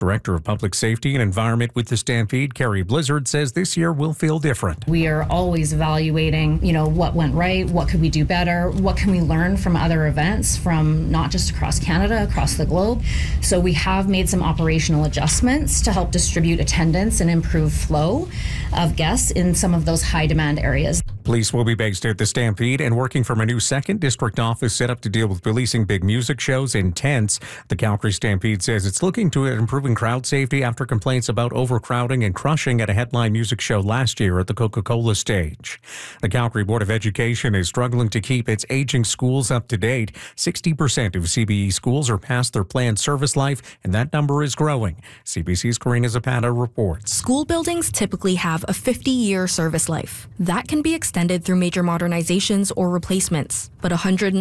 Director of Public Safety and Environment with the Stampede, Carrie Blizzard, says this year will feel different. We are always evaluating, what went right, what could we do better, what can we learn from other events from not just across Canada, across the globe. So we have made some operational adjustments to help distribute attendance and improve flow of guests in some of those high demand areas. Police will be based at the Stampede and working from a new 2nd District office set up to deal with policing big music shows and tents. The Calgary Stampede says it's looking to improving crowd safety after complaints about overcrowding and crushing at a headline music show last year at the Coca-Cola stage. The Calgary Board of Education is struggling to keep its aging schools up to date. 60% of CBE schools are past their planned service life, and that number is growing. CBC's Karina Zapata reports. School buildings typically have a 50-year service life. That can be extended through major modernizations or replacements. But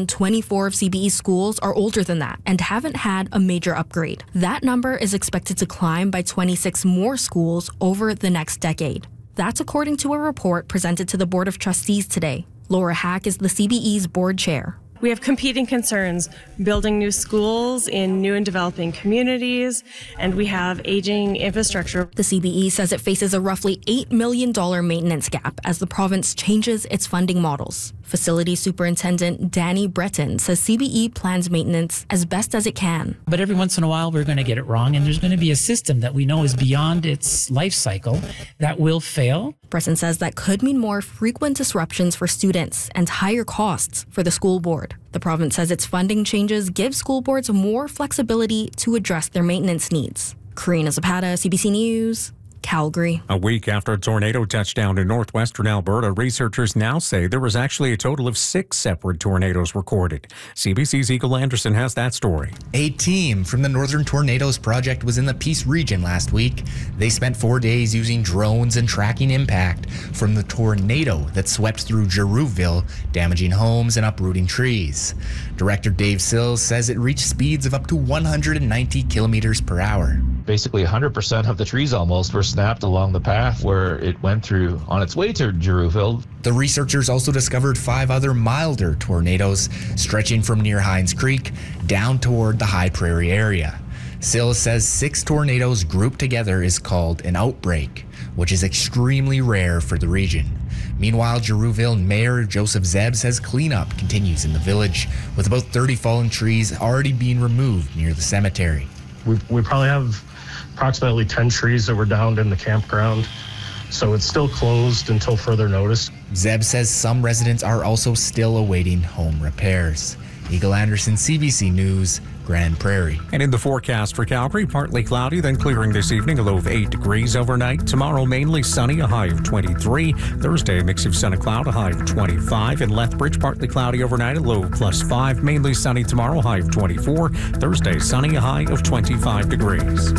124 of CBE schools are older than that and haven't had a major upgrade. That number is expected to climb by 26 more schools over the next decade. That's according to a report presented to the Board of Trustees today. Laura Hack is the CBE's board chair. We have competing concerns, building new schools in new and developing communities, and we have aging infrastructure. The CBE says it faces a roughly $8 million maintenance gap as the province changes its funding models. Facility Superintendent Danny Breton says CBE plans maintenance as best as it can. But every once in a while, we're going to get it wrong, and there's going to be a system that we know is beyond its life cycle that will fail. Breton says that could mean more frequent disruptions for students and higher costs for the school board. The province says its funding changes give school boards more flexibility to address their maintenance needs. Karina Zapata, CBC News, Calgary. A week after a tornado touched down in northwestern Alberta, researchers now say there was actually a total of 6 separate tornadoes recorded. CBC's Eagle Anderson has that story. A team from the Northern Tornadoes Project was in the Peace region last week. They spent 4 days using drones and tracking impact from the tornado that swept through Jeruville, damaging homes and uprooting trees. Director Dave Sills says it reached speeds of up to 190 kilometers per hour. Basically 100% of the trees almost were snapped along the path where it went through on its way to Jeruville. The researchers also discovered 5 other milder tornadoes stretching from near Hines Creek down toward the High Prairie area. Sills says 6 tornadoes grouped together is called an outbreak, which is extremely rare for the region. Meanwhile, Jeruville Mayor Joseph Zeb says cleanup continues in the village, with about 30 fallen trees already being removed near the cemetery. We probably have approximately 10 trees that were downed in the campground, so it's still closed until further notice. Zeb says some residents are also still awaiting home repairs. Eagle Anderson, CBC News, Grand Prairie. And in the forecast for Calgary, partly cloudy, then clearing this evening, a low of 8 degrees overnight. Tomorrow, mainly sunny, a high of 23. Thursday, a mix of sun and cloud, a high of 25. In Lethbridge, partly cloudy overnight, a low of +5. Mainly sunny tomorrow, high of 24. Thursday, sunny, a high of 25 degrees.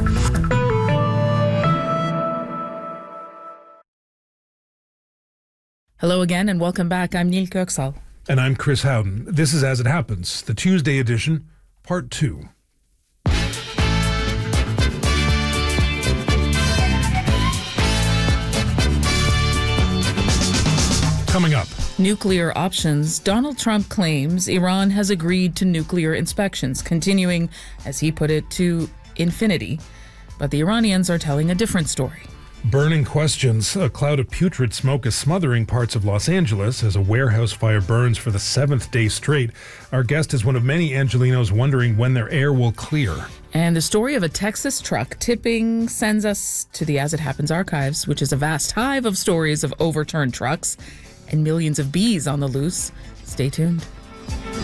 Hello again and welcome back. I'm Neil Kirksall. And I'm Chris Howden. This is As It Happens, the Tuesday edition, Part 2. Coming up. Nuclear options. Donald Trump claims Iran has agreed to nuclear inspections, continuing, as he put it, to infinity. But the Iranians are telling a different story. Burning questions. A cloud of putrid smoke is smothering parts of Los Angeles as a warehouse fire burns for the 7th day straight. Our guest is one of many Angelinos wondering when their air will clear. And the story of a Texas truck tipping sends us to the As It Happens archives, which is a vast hive of stories of overturned trucks and millions of bees on the loose. Stay tuned.